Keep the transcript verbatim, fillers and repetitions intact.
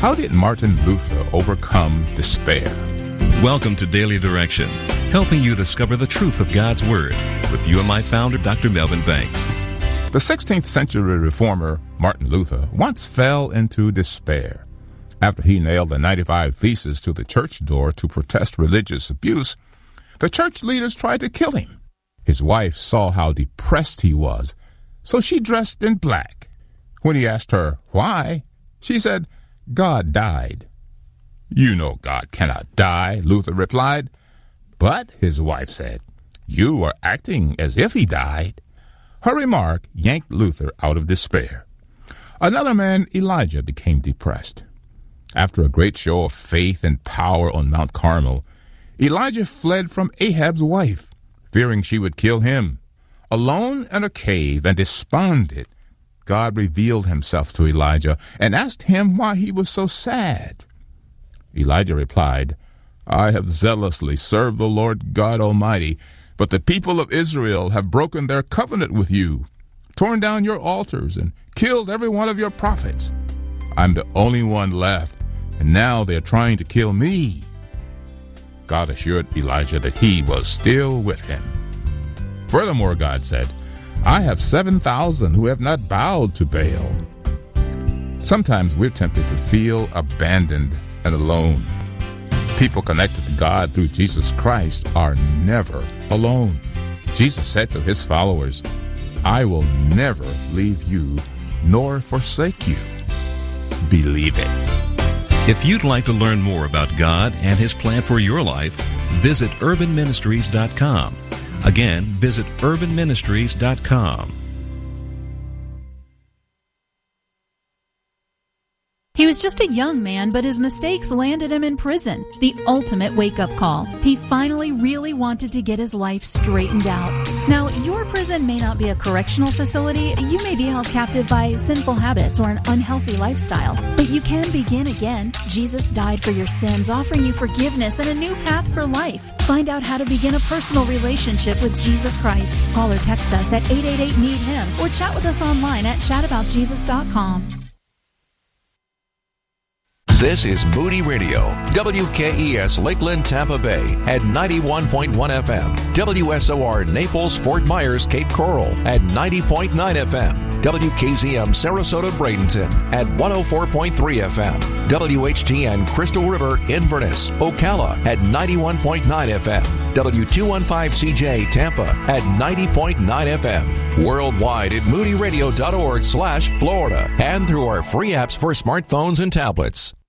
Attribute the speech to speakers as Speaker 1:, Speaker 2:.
Speaker 1: How did Martin Luther overcome despair?
Speaker 2: Welcome to Daily Direction, helping you discover the truth of God's Word with U M I founder Doctor Melvin Banks.
Speaker 1: The sixteenth century reformer Martin Luther once fell into despair. After he nailed the ninety-five Theses to the church door to protest religious abuse, the church leaders tried to kill him. His wife saw how depressed he was, so she dressed in black. When he asked her why, she said, "God died." "You know God cannot die," Luther replied. "But," his wife said, "you are acting as if he died." Her remark yanked Luther out of despair. Another man, Elijah, became depressed. After a great show of faith and power on Mount Carmel, Elijah fled from Ahab's wife, fearing she would kill him. Alone in a cave and despondent, God revealed himself to Elijah and asked him why he was so sad. Elijah replied, "I have zealously served the Lord God Almighty, but the people of Israel have broken their covenant with you, torn down your altars, and killed every one of your prophets. I'm the only one left, and now they're trying to kill me." God assured Elijah that he was still with him. Furthermore, God said, "I have seven thousand who have not bowed to Baal." Sometimes we're tempted to feel abandoned and alone. People connected to God through Jesus Christ are never alone. Jesus said to his followers, "I will never leave you nor forsake you." Believe it.
Speaker 2: If you'd like to learn more about God and His plan for your life, visit urban ministries dot com. Again, visit urban ministries dot com.
Speaker 3: He was just a young man, but his mistakes landed him in prison. The ultimate wake-up call. He finally really wanted to get his life straightened out. Now, your prison may not be a correctional facility. You may be held captive by sinful habits or an unhealthy lifestyle. But you can begin again. Jesus died for your sins, offering you forgiveness and a new path for life. Find out how to begin a personal relationship with Jesus Christ. Call or text us at eight eight eight, need him or chat with us online at chat about jesus dot com.
Speaker 4: This is Moody Radio, W K E S Lakeland, Tampa Bay at ninety-one point one F M, W S O R Naples, Fort Myers, Cape Coral at ninety point nine F M, W K Z M Sarasota, Bradenton at one oh four point three F M, W H G N Crystal River, Inverness, Ocala at ninety-one point nine F M, W two fifteen C J Tampa at ninety point nine F M, worldwide at moody radio dot org slash Florida and through our free apps for smartphones and tablets.